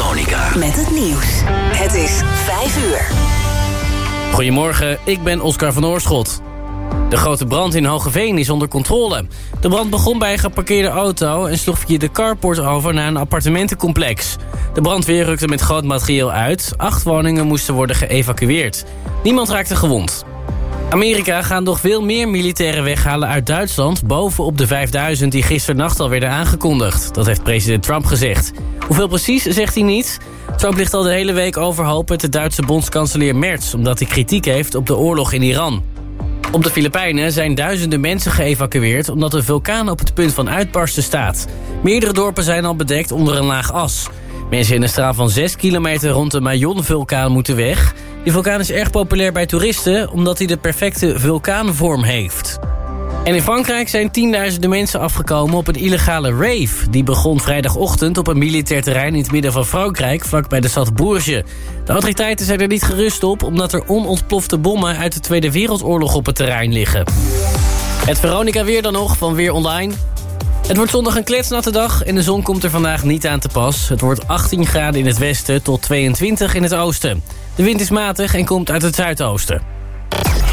Veronica. Met het nieuws. Het is 5 uur. Goedemorgen, ik ben Oscar van Oorschot. De grote brand in Hogeveen is onder controle. De brand begon bij een geparkeerde auto en sloeg via de carport over naar een appartementencomplex. De brandweer rukte met groot materieel uit. 8 woningen moesten worden geëvacueerd. Niemand raakte gewond. Amerika gaat nog veel meer militairen weghalen uit Duitsland, bovenop de 5000 die gisternacht al werden aangekondigd. Dat heeft president Trump gezegd. Hoeveel precies, zegt hij niet. Trump ligt al de hele week overhoop met de Duitse bondskanselier Merz, omdat hij kritiek heeft op de oorlog in Iran. Op de Filipijnen zijn duizenden mensen geëvacueerd omdat een vulkaan op het punt van uitbarsten staat. Meerdere dorpen zijn al bedekt onder een laag as. Mensen in een straal van 6 kilometer rond de Mayon-vulkaan moeten weg. Die vulkaan is erg populair bij toeristen omdat hij de perfecte vulkaanvorm heeft. En in Frankrijk zijn tienduizenden mensen afgekomen op een illegale rave. Die begon vrijdagochtend op een militair terrein in het midden van Frankrijk, vlakbij de stad Bourges. De autoriteiten zijn er niet gerust op, omdat er onontplofte bommen uit de Tweede Wereldoorlog op het terrein liggen. Het Veronica weer dan nog, van Weer Online. Het wordt zondag een kletsnatte dag en de zon komt er vandaag niet aan te pas. Het wordt 18 graden in het westen tot 22 in het oosten. De wind is matig en komt uit het zuidoosten.